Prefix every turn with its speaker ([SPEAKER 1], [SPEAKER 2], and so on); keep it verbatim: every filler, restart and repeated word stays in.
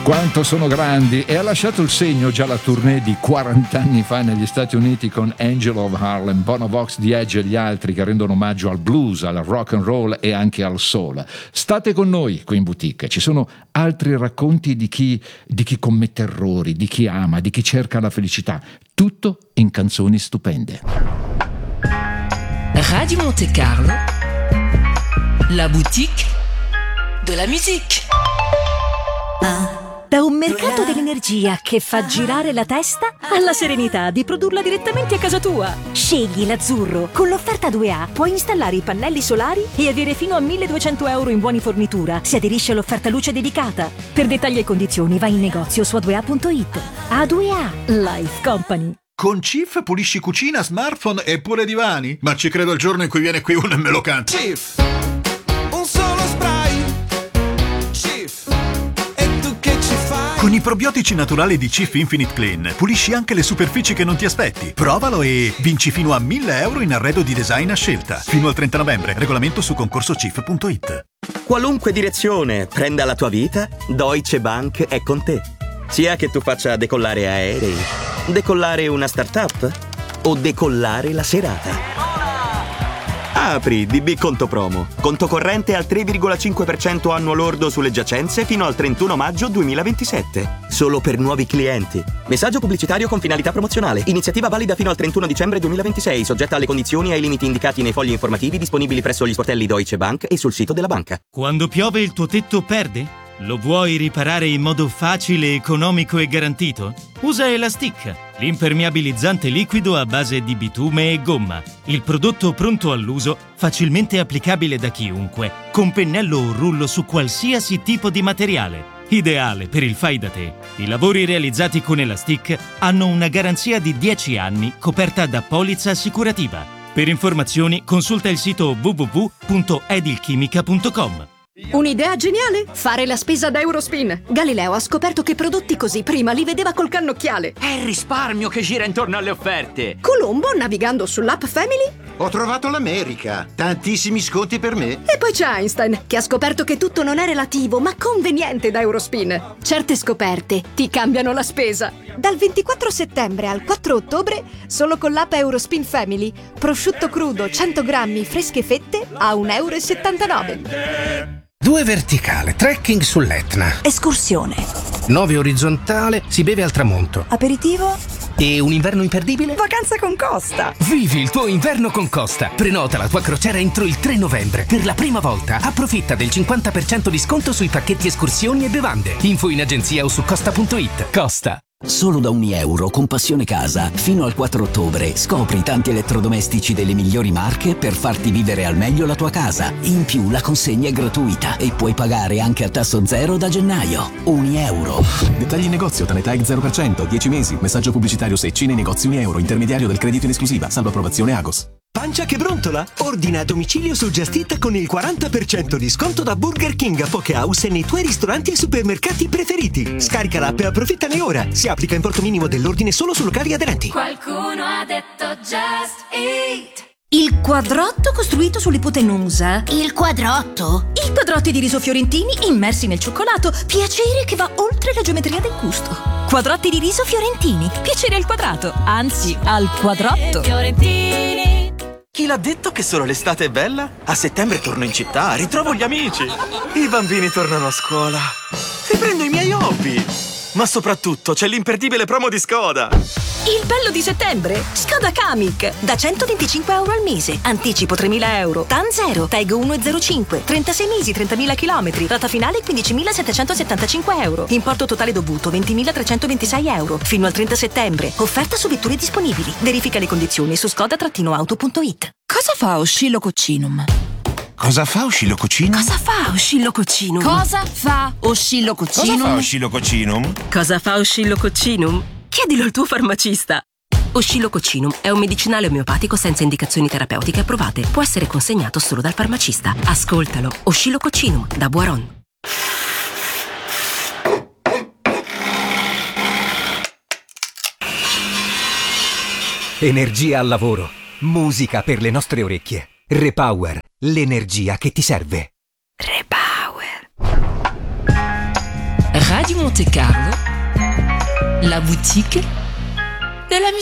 [SPEAKER 1] Quanto sono grandi, e ha lasciato il segno già la tournée di quaranta anni fa negli Stati Uniti con Angel of Harlem, Bono Vox, The Edge e gli altri che rendono omaggio al blues, al rock and roll e anche al soul. State con noi qui in boutique, ci sono altri racconti di chi, di chi commette errori, di chi ama, di chi cerca la felicità, tutto in canzoni stupende.
[SPEAKER 2] Radio Monte Carlo, la boutique de la musique.
[SPEAKER 3] Da un mercato dell'energia che fa girare la testa alla serenità di produrla direttamente a casa tua. Scegli l'azzurro. Con l'offerta due A puoi installare i pannelli solari e avere fino a milleduecento euro in buoni fornitura se aderisci all'offerta luce dedicata. Per dettagli e condizioni vai in negozio su a due a punto it. A due A Life Company.
[SPEAKER 4] Con Cif pulisci cucina, smartphone e pure divani? Ma ci credo il giorno in cui viene qui uno e me lo canta.
[SPEAKER 5] Cif, un solo spray. Cif, e tu che ci fai?
[SPEAKER 4] Con i probiotici naturali di Cif Infinite Clean pulisci anche le superfici che non ti aspetti. Provalo e vinci fino a mille euro in arredo di design a scelta. Fino al trenta novembre. Regolamento su concorso cif punto it.
[SPEAKER 6] Qualunque direzione prenda la tua vita, Deutsche Bank è con te. Sia che tu faccia decollare aerei, decollare una startup o decollare la serata. Apri D B Conto Promo. Conto corrente al tre virgola cinque per cento annuo lordo sulle giacenze fino al trentuno maggio duemilaventisette. Solo per nuovi clienti. Messaggio pubblicitario con finalità promozionale. Iniziativa valida fino al trentuno dicembre duemilaventisei, soggetta alle condizioni e ai limiti indicati nei fogli informativi disponibili presso gli sportelli Deutsche Bank e sul sito della banca.
[SPEAKER 7] Quando piove il tuo tetto perde? Lo vuoi riparare in modo facile, economico e garantito? Usa Elastic, l'impermeabilizzante liquido a base di bitume e gomma. Il prodotto pronto all'uso, facilmente applicabile da chiunque, con pennello o rullo su qualsiasi tipo di materiale. Ideale per il fai da te. I lavori realizzati con Elastic hanno una garanzia di dieci anni coperta da polizza assicurativa. Per informazioni consulta il sito w w w punto edilchimica punto com.
[SPEAKER 8] Un'idea geniale? Fare la spesa da Eurospin. Galileo ha scoperto che prodotti così prima li vedeva col cannocchiale.
[SPEAKER 9] È il risparmio che gira intorno alle offerte.
[SPEAKER 8] Colombo, navigando sull'app Family,
[SPEAKER 10] ho trovato l'America. Tantissimi sconti per me.
[SPEAKER 8] E poi c'è Einstein, che ha scoperto che tutto non è relativo, ma conveniente da Eurospin. Certe scoperte ti cambiano la spesa. Dal ventiquattro settembre al quattro ottobre, solo con l'app Eurospin Family, prosciutto crudo cento grammi fresche fette a un euro e settantanove.
[SPEAKER 11] Due verticale, trekking sull'Etna.
[SPEAKER 3] Escursione.
[SPEAKER 11] Nove orizzontale, si beve al tramonto.
[SPEAKER 3] Aperitivo.
[SPEAKER 11] E un inverno imperdibile?
[SPEAKER 3] Vacanza con Costa.
[SPEAKER 11] Vivi il tuo inverno con Costa. Prenota la tua crociera entro il tre novembre. Per la prima volta approfitta del cinquanta per cento di sconto sui pacchetti escursioni e bevande. Info in agenzia o su costa punto it. Costa.
[SPEAKER 12] Solo da un euro con Passione Casa fino al quattro ottobre scopri tanti elettrodomestici delle migliori marche per farti vivere al meglio la tua casa. In più la consegna è gratuita e puoi pagare anche a tasso zero da gennaio. Un euro.
[SPEAKER 13] Dettagli in negozio, Tanetag zero per cento, dieci mesi. Messaggio pubblicitario Secci nei negozi un euro. Intermediario del credito in esclusiva. Salvo approvazione Agos.
[SPEAKER 14] Pancia che brontola? Ordina a domicilio su Just Eat con il quaranta per cento di sconto da Burger King a Poke House e nei tuoi ristoranti e supermercati preferiti. Scarica l'app e approfittane ora. Si applica importo minimo dell'ordine solo su locali aderenti.
[SPEAKER 15] Qualcuno ha detto Just Eat.
[SPEAKER 3] Il quadrotto costruito sull'ipotenusa.
[SPEAKER 15] Il quadrotto?
[SPEAKER 3] I quadrotti di riso fiorentini immersi nel cioccolato. Piacere che va oltre la geometria del gusto. Quadrotti di riso fiorentini. Piacere al quadrato. Anzi, al quadrotto.
[SPEAKER 15] Fiorentini.
[SPEAKER 14] Chi l'ha detto che solo l'estate è bella? A settembre torno in città, ritrovo gli amici. I bambini tornano a scuola. Riprendo i miei hobby. Ma soprattutto c'è l'imperdibile promo di Skoda.
[SPEAKER 3] Il bello di settembre? Skoda Kamiq. Da centoventicinque euro al mese. Anticipo tremila euro. T A N zero. Tag uno e zero cinque. trentasei mesi, trentamila chilometri. Rata finale quindicimilasettecentosettantacinque euro. Importo totale dovuto ventimilatrecentoventisei euro. Fino al trenta settembre. Offerta su vetture disponibili. Verifica le condizioni su skoda auto punto it.
[SPEAKER 2] Cosa fa Oscillococcinum?
[SPEAKER 16] Cosa fa Oscillococcinum?
[SPEAKER 2] Cosa fa Oscillococcinum? Cosa fa Oscillococcinum?
[SPEAKER 16] Cosa fa Oscillococcinum?
[SPEAKER 2] Cosa fa Oscillococcinum? Chiedilo al tuo farmacista. Oscillococcinum è un medicinale omeopatico senza indicazioni terapeutiche approvate. Può essere consegnato solo dal farmacista. Ascoltalo. Oscillococcinum da Boiron.
[SPEAKER 17] Energia al lavoro. Musica per le nostre orecchie. Repower, l'energia che ti serve.
[SPEAKER 2] Repower.
[SPEAKER 18] Radio Monte Carlo, la boutique de la musique.